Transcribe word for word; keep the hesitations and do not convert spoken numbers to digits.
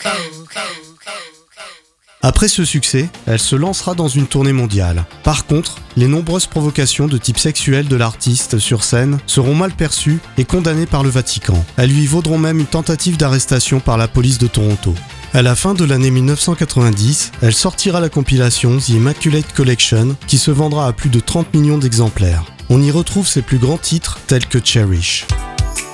Après ce succès, elle se lancera dans une tournée mondiale. Par contre, les nombreuses provocations de type sexuel de l'artiste sur scène seront mal perçues et condamnées par le Vatican. Elles lui vaudront même une tentative d'arrestation par la police de Toronto. À la fin de l'année dix-neuf cent quatre-vingt-dix, elle sortira la compilation The Immaculate Collection qui se vendra à plus de trente millions d'exemplaires. On y retrouve ses plus grands titres tels que Cherish.